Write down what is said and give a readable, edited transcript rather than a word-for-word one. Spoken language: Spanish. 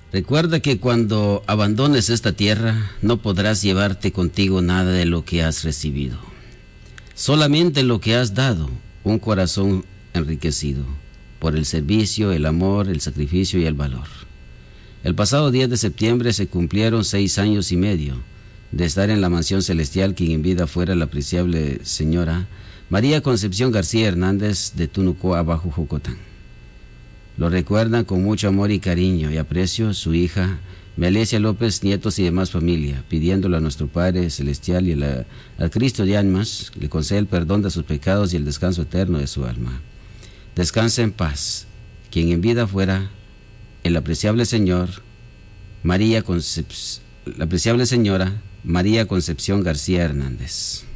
Recuerda que cuando abandones esta tierra, no podrás llevarte contigo nada de lo que has recibido. Solamente lo que has dado, un corazón enriquecido por el servicio, el amor, el sacrificio y el valor. El pasado 10 de septiembre se cumplieron 6 años y medio de estar en la mansión celestial, quien en vida fuera la apreciable señora María Concepción García Hernández de Tunucoa, Bajo Jocotán. Lo recuerdan con mucho amor y cariño y aprecio su hija Melesia López, nietos y demás familia, pidiéndole a nuestro Padre Celestial y al Cristo de almas le conceda el perdón de sus pecados y el descanso eterno de su alma. Descanse en paz, quien en vida fuera el apreciable señor la apreciable señora María Concepción García Hernández.